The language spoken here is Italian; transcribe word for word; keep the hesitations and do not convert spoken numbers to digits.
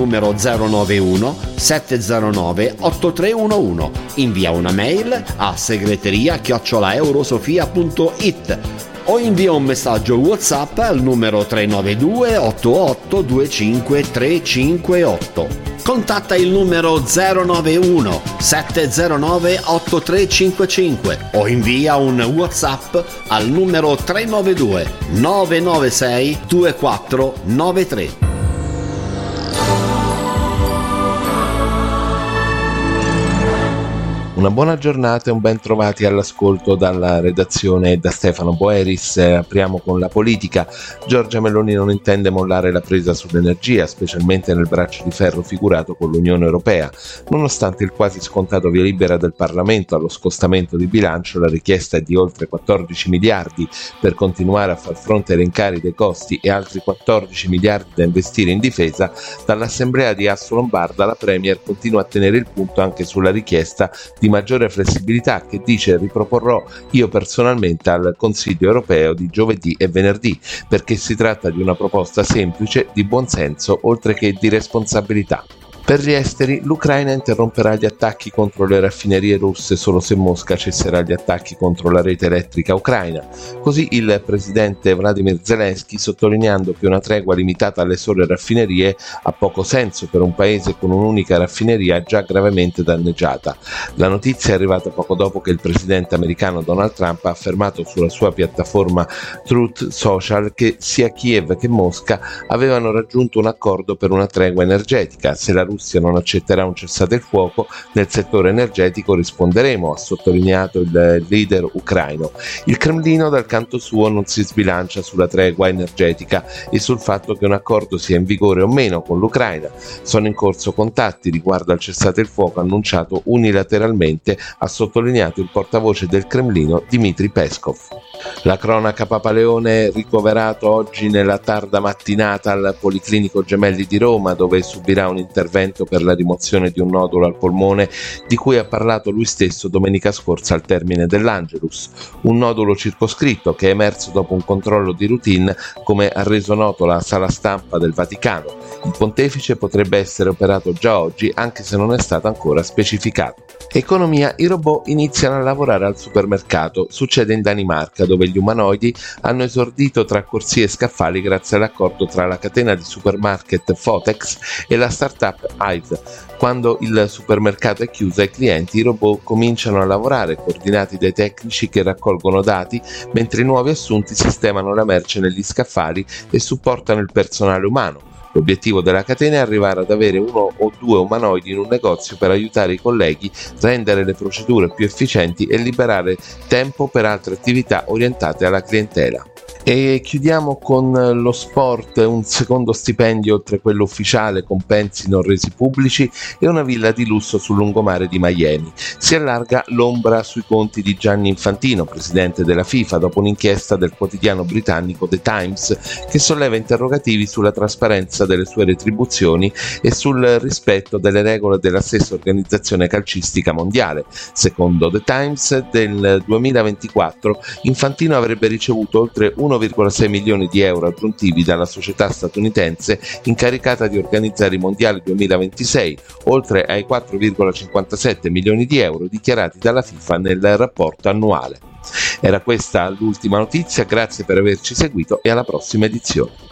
numero zero nove uno sette zero nove otto tre uno uno. Invia una mail a segreteria chiocciola eurosofia punto it o invia un messaggio WhatsApp al numero tre nove due otto otto due cinque tre cinque otto. Contatta il numero zero nove uno sette zero nove otto tre cinque cinque o invia un WhatsApp al numero tre nove due nove nove sei due quattro nove tre. Una buona giornata e un ben trovati all'ascolto dalla redazione e da Stefano Boeris. Eh, apriamo con la politica. Giorgia Meloni non intende mollare la presa sull'energia, specialmente nel braccio di ferro figurato con l'Unione Europea. Nonostante il quasi scontato via libera del Parlamento allo scostamento di bilancio, la richiesta è di oltre quattordici miliardi per continuare a far fronte ai rincari dei costi e altri quattordici miliardi da investire in difesa. Dall'assemblea di Assolombarda la Premier continua a tenere il punto anche sulla richiesta di maggiore flessibilità che dice riproporrò io personalmente al Consiglio europeo di giovedì e venerdì, perché si tratta di una proposta semplice, di buonsenso oltre che di responsabilità. Per gli esteri, l'Ucraina interromperà gli attacchi contro le raffinerie russe solo se Mosca cesserà gli attacchi contro la rete elettrica ucraina. Così il presidente Vladimir Zelensky, sottolineando che una tregua limitata alle sole raffinerie ha poco senso per un paese con un'unica raffineria già gravemente danneggiata. La notizia è arrivata poco dopo che il presidente americano Donald Trump ha affermato sulla sua piattaforma Truth Social che sia Kiev che Mosca avevano raggiunto un accordo per una tregua energetica. Se la Russia non accetterà un cessate il fuoco nel settore energetico risponderemo, ha sottolineato il leader ucraino. Il Cremlino dal canto suo non si sbilancia sulla tregua energetica e sul fatto che un accordo sia in vigore o meno con l'Ucraina. Sono in corso contatti riguardo al cessate il fuoco annunciato unilateralmente, ha sottolineato il portavoce del Cremlino Dmitry Peskov. La cronaca Papaleone ricoverato oggi nella tarda mattinata al Policlinico Gemelli di Roma, dove subirà un intervento per la rimozione di un nodulo al polmone di cui ha parlato lui stesso domenica scorsa al termine dell'Angelus. Un nodulo circoscritto che è emerso dopo un controllo di routine, come ha reso noto la sala stampa del Vaticano. Il pontefice potrebbe essere operato già oggi, anche se non è stato ancora specificato. Economia, i robot iniziano a lavorare al supermercato. Succede in Danimarca, dove gli umanoidi hanno esordito tra corsie e scaffali grazie all'accordo tra la catena di supermarket Fotex e la startup Hive. Quando il supermercato è chiuso ai clienti, i robot cominciano a lavorare, coordinati dai tecnici che raccolgono dati, mentre i nuovi assunti sistemano la merce negli scaffali e supportano il personale umano. L'obiettivo della catena è arrivare ad avere uno o due umanoidi in un negozio per aiutare i colleghi, rendere le procedure più efficienti e liberare tempo per altre attività orientate alla clientela. E chiudiamo con lo sport, un secondo stipendio oltre quello ufficiale, compensi non resi pubblici e una villa di lusso sul lungomare di Miami. Si allarga l'ombra sui conti di Gianni Infantino, presidente della FIFA, dopo un'inchiesta del quotidiano britannico The Times che solleva interrogativi sulla trasparenza delle sue retribuzioni e sul rispetto delle regole della stessa organizzazione calcistica mondiale. Secondo The Times, del duemilaventiquattro Infantino avrebbe ricevuto oltre uno virgola sei milioni di euro aggiuntivi dalla società statunitense incaricata di organizzare i mondiali duemilaventisei, oltre ai quattro virgola cinquantasette milioni di euro dichiarati dalla FIFA nel rapporto annuale. Era questa l'ultima notizia, grazie per averci seguito e alla prossima edizione.